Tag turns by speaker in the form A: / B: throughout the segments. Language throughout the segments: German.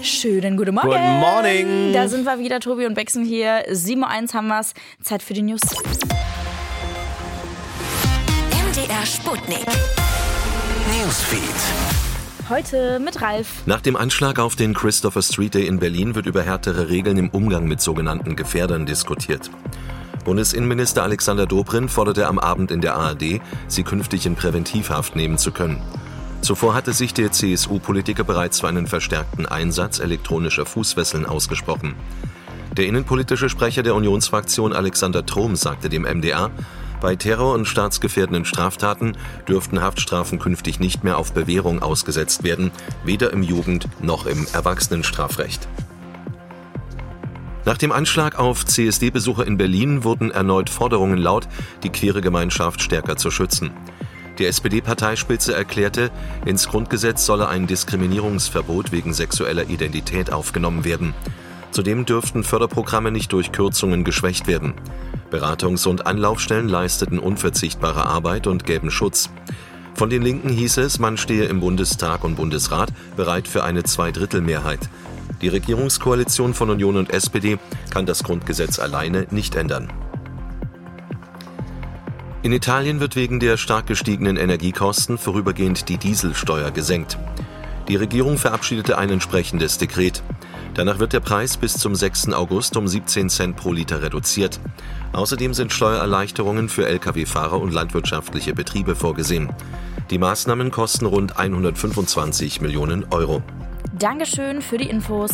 A: Schönen guten Morgen.
B: Good morning.
A: Da sind wir wieder, Tobi und Bexen hier. 7.01 Uhr haben wir's. Zeit für die News.
C: MDR Sputnik. Newsfeed.
A: Heute mit Ralf.
D: Nach dem Anschlag auf den Christopher Street Day in Berlin wird über härtere Regeln im Umgang mit sogenannten Gefährdern diskutiert. Bundesinnenminister Alexander Dobrindt forderte am Abend in der ARD, sie künftig in Präventivhaft nehmen zu können. Zuvor hatte sich der CSU-Politiker bereits für einen verstärkten Einsatz elektronischer Fußfesseln ausgesprochen. Der innenpolitische Sprecher der Unionsfraktion Alexander Trom sagte dem MDR, bei Terror- und staatsgefährdenden Straftaten dürften Haftstrafen künftig nicht mehr auf Bewährung ausgesetzt werden, weder im Jugend- noch im Erwachsenenstrafrecht. Nach dem Anschlag auf CSD-Besucher in Berlin wurden erneut Forderungen laut, die queere Gemeinschaft stärker zu schützen. Die SPD-Parteispitze erklärte, ins Grundgesetz solle ein Diskriminierungsverbot wegen sexueller Identität aufgenommen werden. Zudem dürften Förderprogramme nicht durch Kürzungen geschwächt werden. Beratungs- und Anlaufstellen leisteten unverzichtbare Arbeit und gäben Schutz. Von den Linken hieß es, man stehe im Bundestag und Bundesrat bereit für eine Zweidrittelmehrheit. Die Regierungskoalition von Union und SPD kann das Grundgesetz alleine nicht ändern. In Italien wird wegen der stark gestiegenen Energiekosten vorübergehend die Dieselsteuer gesenkt. Die Regierung verabschiedete ein entsprechendes Dekret. Danach wird der Preis bis zum 6. August um 17 Cent pro Liter reduziert. Außerdem sind Steuererleichterungen für Lkw-Fahrer und landwirtschaftliche Betriebe vorgesehen. Die Maßnahmen kosten rund 125 Millionen Euro.
A: Dankeschön für die Infos.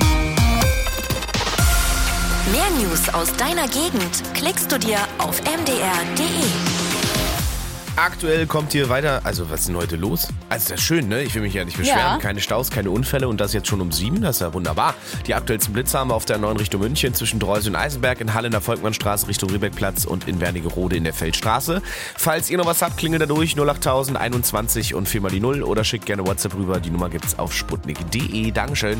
C: Mehr News aus deiner Gegend klickst du dir auf mdr.de.
B: Aktuell kommt hier weiter, also was ist denn heute los? Also das ist schön, ne? Ich will mich ja nicht beschweren.
A: Ja.
B: Keine Staus, keine Unfälle und das jetzt schon um 7, das ist ja wunderbar. Die aktuellsten Blitze haben wir auf der 9 Richtung München zwischen Dreusel und Eisenberg, in Halle in der Volkmannstraße Richtung Riebeckplatz und in Wernigerode in der Feldstraße. Falls ihr noch was habt, klingelt da durch 08000 21 und 4 mal die 0 oder schickt gerne WhatsApp rüber. Die Nummer gibt's auf sputnik.de. Dankeschön.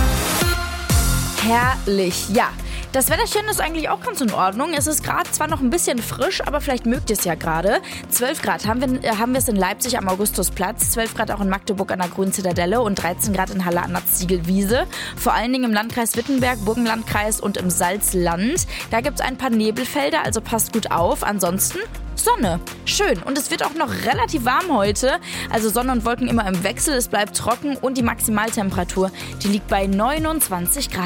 A: Herrlich, ja. Das Wetterchen ist eigentlich auch ganz in Ordnung. Es ist gerade zwar noch ein bisschen frisch, aber vielleicht mögt ihr es ja gerade. 12 Grad haben wir es in Leipzig am Augustusplatz, 12 Grad auch in Magdeburg an der Grünen Zitadelle und 13 Grad in Halle an der Ziegelwiese. Vor allen Dingen im Landkreis Wittenberg, Burgenlandkreis und im Salzland. Da gibt es ein paar Nebelfelder, also passt gut auf. Ansonsten Sonne. Schön. Und es wird auch noch relativ warm heute. Also Sonne und Wolken immer im Wechsel. Es bleibt trocken und die Maximaltemperatur, die liegt bei 29 Grad.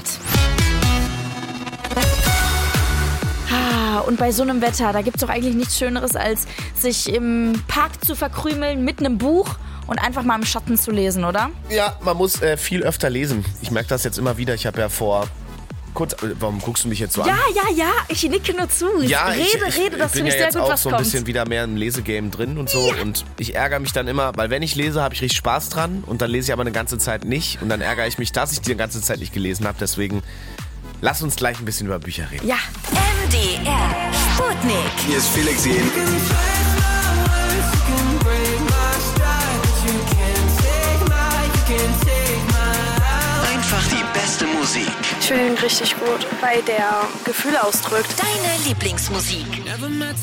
A: Und bei so einem Wetter, da gibt es doch eigentlich nichts Schöneres, als sich im Park zu verkrümeln mit einem Buch und einfach mal im Schatten zu lesen, oder?
B: Ja, man muss viel öfter lesen. Ich merke das jetzt immer wieder. Ich habe ja vor... warum guckst du mich jetzt so an?
A: Ja, ich nicke nur zu.
B: Ja,
A: Rede, das finde ich sehr gut, was kommt. Ich bin ja jetzt auch so ein bisschen
B: wieder mehr im Lesegame drin und so. Ja. Und ich ärgere mich dann immer, weil wenn ich lese, habe ich richtig Spaß dran. Und dann lese ich aber eine ganze Zeit nicht. Und dann ärgere ich mich, dass ich die ganze Zeit nicht gelesen habe. Deswegen lass uns gleich ein bisschen über Bücher reden.
A: Ja.
C: MDR Sputnik.
E: Hier ist Felix Jähn. Einfach die beste Musik.
F: Ich finde ihn richtig gut, weil der Gefühle ausdrückt.
C: Deine Lieblingsmusik.